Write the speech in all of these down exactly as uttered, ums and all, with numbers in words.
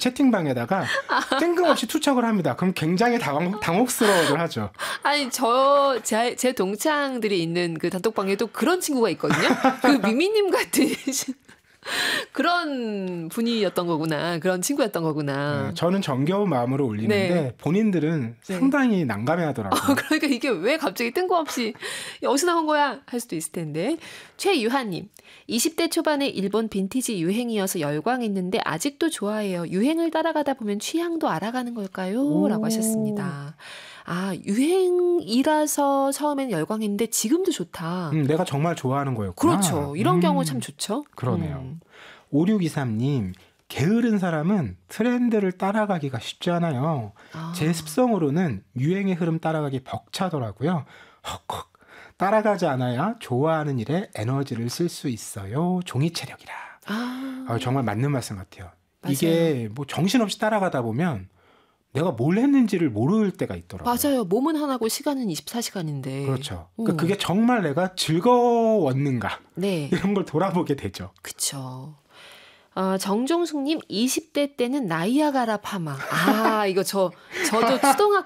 채팅방에다가 뜬금없이 투척을 합니다. 그럼 굉장히 당혹, 당혹스러워들 하죠. 아니 저 제 제 동창들이 있는 그 단톡방에도 그런 친구가 있거든요. 그 미미님 같은 그런 분이었던 거구나. 그런 친구였던 거구나. 네, 저는 정겨운 마음으로 올리는데 네. 본인들은 네. 상당히 난감해하더라고요. 어, 그러니까 이게 왜 갑자기 뜬금없이 어디서 나온 거야 할 수도 있을 텐데. 최유하님. 이십 대 초반에 일본 빈티지 유행이어서 열광했는데 아직도 좋아해요. 유행을 따라가다 보면 취향도 알아가는 걸까요? 오. 라고 하셨습니다. 아, 유행이라서 처음에는 열광했는데 지금도 좋다. 음, 내가 정말 좋아하는 거였구나. 그렇죠. 이런 음, 경우 참 좋죠. 그러네요. 음. 오육이삼님. 게으른 사람은 트렌드를 따라가기가 쉽지 않아요. 아. 제 습성으로는 유행의 흐름 따라가기 벅차더라고요. 헉헉. 따라가지 않아야 좋아하는 일에 에너지를 쓸 수 있어요. 종이 체력이라. 아. 아, 정말 맞는 말씀 같아요. 맞아요. 이게 뭐 정신없이 따라가다 보면 내가 뭘 했는지를 모를 때가 있더라고요. 맞아요. 몸은 하나고 시간은 이십사 시간인데. 그렇죠. 음. 그러니까 그게 정말 내가 즐거웠는가 네. 이런 걸 돌아보게 되죠. 그쵸. 어, 정종숙님, 이십 대 때는 나이아가라 파마. 아, 이거 저, 저도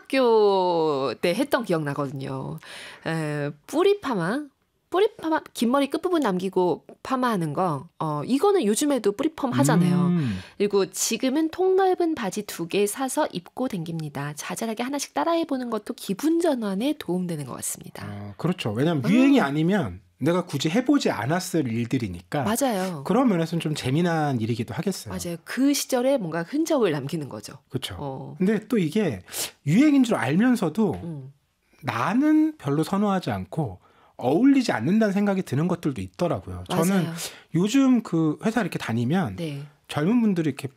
초등학교 때 했던 기억 나거든요. 에, 뿌리 파마? 뿌리 파마, 긴 머리 끝부분 남기고 파마하는 거. 어, 이거는 요즘에도 뿌리펌 하잖아요. 음. 그리고 지금은 통 넓은 바지 두 개 사서 입고 댕깁니다. 자잘하게 하나씩 따라해보는 것도 기분 전환에 도움되는 것 같습니다. 어, 그렇죠. 왜냐하면 유행이 아니면 내가 굳이 해보지 않았을 일들이니까. 맞아요. 그런 면에서는 좀 재미난 일이기도 하겠어요. 맞아요. 그 시절에 뭔가 흔적을 남기는 거죠. 그렇죠. 어. 근데 또 이게 유행인 줄 알면서도 음. 나는 별로 선호하지 않고 어울리지 않는다는 생각이 드는 것들도 있더라고요. 저는 맞아요. 요즘 그 회사 이렇게 다니면 네. 젊은 분들이 이렇게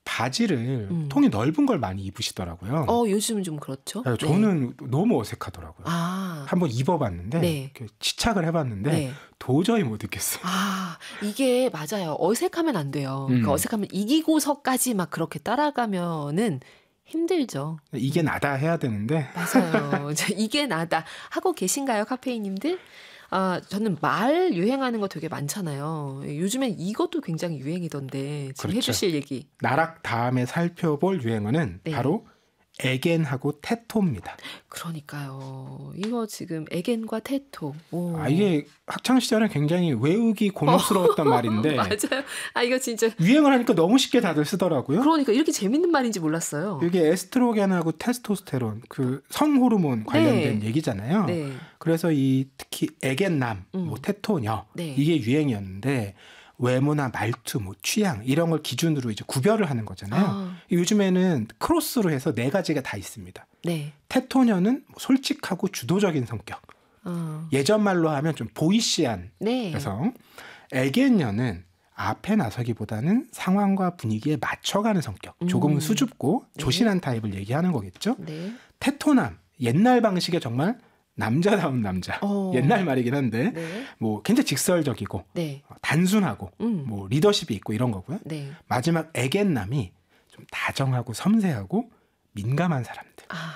바지를 음. 통이 넓은 걸 많이 입으시더라고요. 어, 요즘은 좀 그렇죠. 네, 저는 너무 어색하더라고요. 아, 한번 입어봤는데 네. 이렇게 치착을 해봤는데 네. 도저히 못 입겠어요. 아, 이게 맞아요. 어색하면 안 돼요. 음. 그러니까 어색하면 이기고서까지 막 그렇게 따라가면은 힘들죠. 이게 나다 해야 되는데 맞아요. 자, 이게 나다 하고 계신가요, 카페인님들? 아, 저는 말 유행하는 거 되게 많잖아요. 요즘엔 이것도 굉장히 유행이던데 지금 그렇죠. 해주실 얘기. 나락 다음에 살펴볼 유행어는 네. 바로 에겐하고 테토입니다. 그러니까요. 이거 지금 에겐과 테토. 오. 아, 이게 학창 시절에 굉장히 외우기 곤혹스러웠던 말인데 맞아요. 아, 이거 진짜. 유행을 하니까 너무 쉽게 다들 쓰더라고요. 그러니까 이렇게 재밌는 말인지 몰랐어요. 이게 에스트로겐하고 테스토스테론, 그 성호르몬 관련된 네. 얘기잖아요. 네. 그래서 이 특히 에겐남, 음. 뭐 테토녀 네. 이게 유행이었는데 외모나 말투, 뭐 취향 이런 걸 기준으로 이제 구별을 하는 거잖아요. 아. 요즘에는 크로스로 해서 네 가지가 다 있습니다. 네. 테토녀는 솔직하고 주도적인 성격. 어. 예전 말로 하면 좀 보이시한 네. 여성. 에겐녀는 앞에 나서기보다는 상황과 분위기에 맞춰가는 성격. 조금은 음. 수줍고 네. 조신한 타입을 얘기하는 거겠죠. 네. 테토남, 옛날 방식의 정말 남자다운 남자. 어. 옛날 말이긴 한데 네. 뭐 굉장히 직설적이고 네. 단순하고 음. 뭐 리더십이 있고 이런 거고요. 네. 마지막 에겐남이 좀 다정하고 섬세하고 민감한 사람들. 아.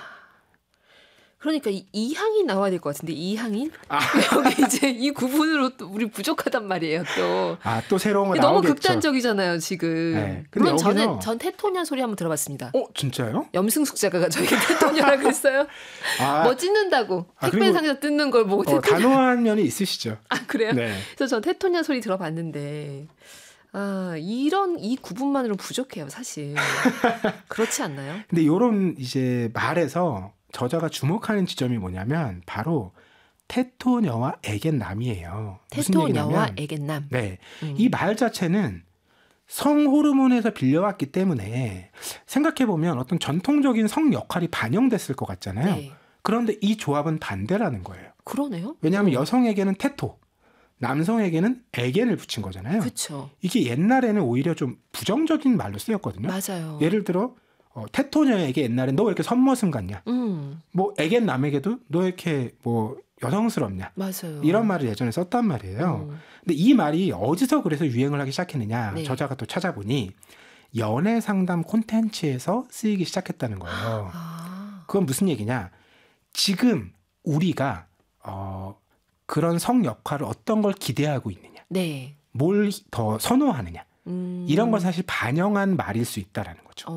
그러니까 이, 이항이 나와야 될 것 같은데 이항인? 아. 여기 이제 이 구분으로 또 우리 부족하단 말이에요 또. 아, 또 새로운 거 너무 나오겠죠. 극단적이잖아요 지금. 네. 근데 물론 저는 여기서- 전 테토녀 소리 한번 들어봤습니다. 어, 진짜요? 염승숙 작가가 저에게 테토녀라 그랬어요. 아, 뭐 찢는다고 아, 택배 그리고- 상자 뜯는 걸 보고 어, 테토녀. 단호한 면이 있으시죠. 아 그래요? 네. 그래서 전 테토녀 소리 들어봤는데 아 이런 이 구분만으로 부족해요 사실. 그렇지 않나요? 근데 이런 이제 말에서 저자가 주목하는 지점이 뭐냐면 바로 테토녀와 에겐남이에요. 무슨 테토녀와 얘기냐면 에겐남. 네, 음. 이 말 자체는 성호르몬에서 빌려왔기 때문에 생각해보면 어떤 전통적인 성 역할이 반영됐을 것 같잖아요. 네. 그런데 이 조합은 반대라는 거예요. 그러네요. 왜냐하면 여성에게는 테토, 남성에게는 에겐을 붙인 거잖아요. 그렇죠. 이게 옛날에는 오히려 좀 부정적인 말로 쓰였거든요. 맞아요. 예를 들어 어, 테토녀에게 옛날엔 너 왜 이렇게 선머슴 같냐? 음 뭐 에겐 남에게도 너 왜 이렇게 뭐 여성스럽냐? 맞아요. 이런 말을 예전에 썼단 말이에요. 음. 근데 이 말이 어디서 그래서 유행을 하기 시작했느냐? 네. 저자가 또 찾아보니 연애 상담 콘텐츠에서 쓰이기 시작했다는 거예요. 아. 그건 무슨 얘기냐? 지금 우리가 어, 그런 성 역할을 어떤 걸 기대하고 있느냐? 네. 뭘 더 선호하느냐? 음. 이런 걸 사실 반영한 말일 수 있다라는 거죠.